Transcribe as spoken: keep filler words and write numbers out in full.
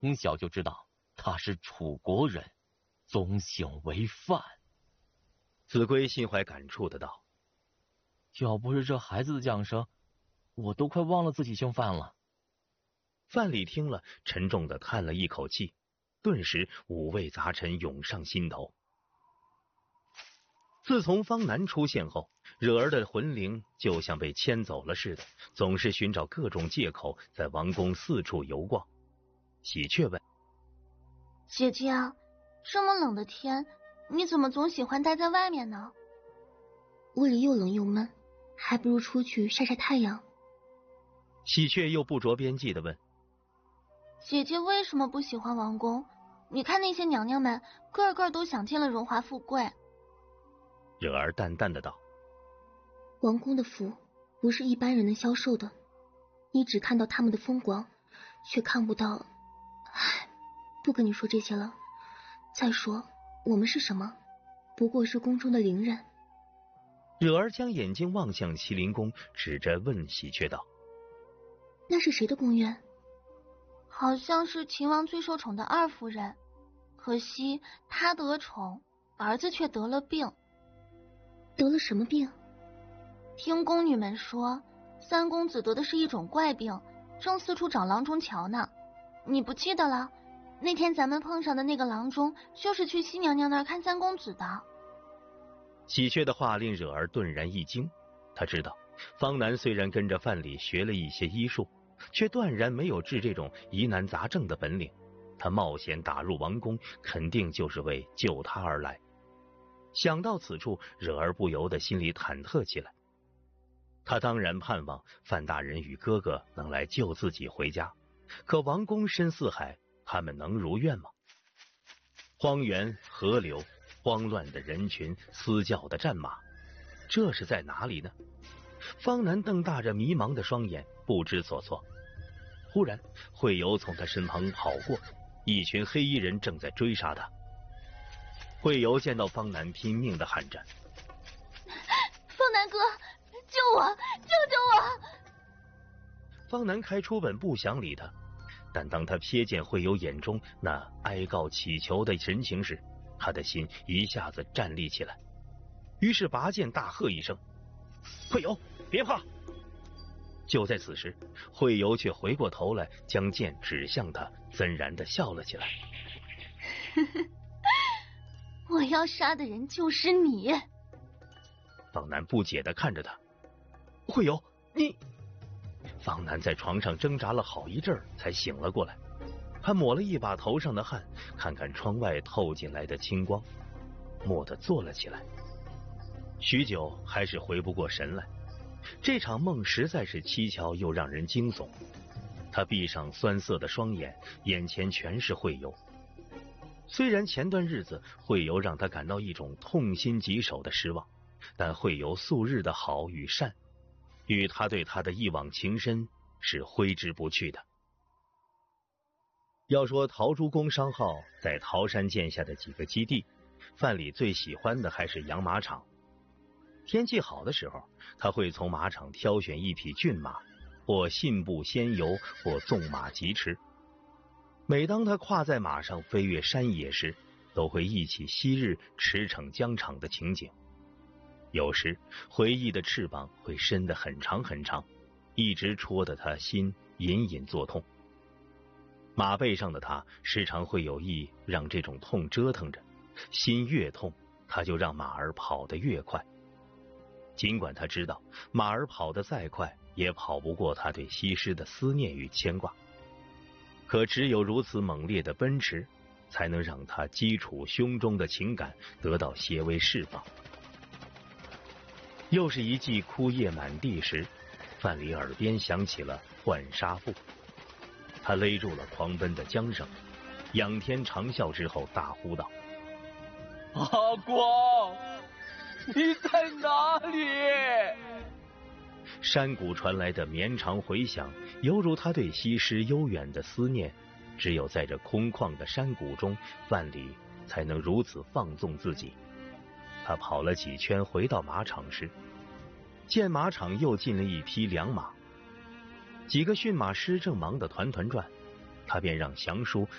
从小就知道他是楚国人，宗姓为范。 子规心怀感触的道： 要不是这孩子的降生，我都快忘了自己姓范了。 范蠡听了，沉重的叹了一口气，顿时五味杂陈涌上心头。自从方南出现后，惹儿的魂灵就像被牵走了似的，总是寻找各种借口在王宫四处游逛。喜鹊问： 姐姐啊，这么冷的天，你怎么总喜欢待在外面呢？ 屋里又冷又闷，还不如出去晒晒太阳。 喜鹊又不着边际的问： 姐姐为什么不喜欢王宫？你看那些娘娘们，个个都享尽了荣华富贵。 惹儿淡淡的道： 王宫的福不是一般人能消受的，你只看到他们的风光，却看不到……唉，不跟你说这些了。再说我们是什么？不过是宫中的伶人。 惹儿将眼睛望向麒麟宫，指着问喜鹊道： 那是谁的宫院？ 好像是秦王最受宠的二夫人，可惜她得宠，儿子却得了病。 得了什么病？ 听宫女们说，三公子得的是一种怪病，正四处找郎中瞧呢。你不记得了？那天咱们碰上的那个郎中，就是去西娘娘那儿看三公子的。 喜鹊的话令惹儿顿然一惊，他知道方南虽然跟着范蠡学了一些医术，却断然没有治这种疑难杂症的本领。他冒险打入王宫，肯定就是为救他而来。想到此处，惹儿不由得心里忐忑起来。他当然盼望范大人与哥哥能来救自己回家，可王宫深似海，他们能如愿吗？荒原、河流、慌乱的人群、嘶叫的战马，这是在哪里呢？方南瞪大着迷茫的双眼，不知所措。忽然，惠游从他身旁跑过，一群黑衣人正在追杀他。惠游见到方南，拼命的喊着： 方南哥，救我，救救我！ 方南开初本不想理他，但当他瞥见惠游眼中那哀告乞求的神情时，他的心一下子站立起来，于是拔剑大喝一声：惠游，别怕！就在此时，惠游却回过头来，将剑指向他，森然的笑了起来。 我要杀的人就是你！ 方南不解的看着他：惠游，你……方南在床上挣扎了好一阵儿，才醒了过来。他抹了一把头上的汗，看看窗外透进来的清光，蓦地坐了起来。许久还是回不过神来，这场梦实在是蹊跷又让人惊悚。他闭上酸涩的双眼，眼前全是惠游。虽然前段日子惠游让他感到一种痛心疾首的失望，但惠游素日的好与善，与他对他的一往情深是挥之不去的。要说陶朱公商号在桃山涧下的几个基地，范蠡最喜欢的还是养马场。天气好的时候，他会从马场挑选一匹骏马，或信步仙游，或纵马疾驰。每当他跨在马上飞越山野时，都会忆起昔日驰骋疆场的情景。有时回忆的翅膀会伸得很长很长，一直戳得他心隐隐作痛。马背上的他时常会有意让这种痛折腾着，心越痛，他就让马儿跑得越快。尽管他知道马儿跑得再快，也跑不过他对西施的思念与牵挂，可只有如此猛烈的奔驰，才能让他积储胸中的情感得到些微释放。又是一季枯叶满地时，范蠡耳边响起了浣纱赋，他勒住了狂奔的缰绳，仰天长啸之后大呼道： 阿光，你在哪里？ 山谷传来的绵长回响，犹如他对西施悠远的思念。只有在这空旷的山谷中，范蠡才能如此放纵自己。他跑了几圈，回到马场时，见马场又进了一匹良马，几个驯马师正忙得团团转，他便让降叔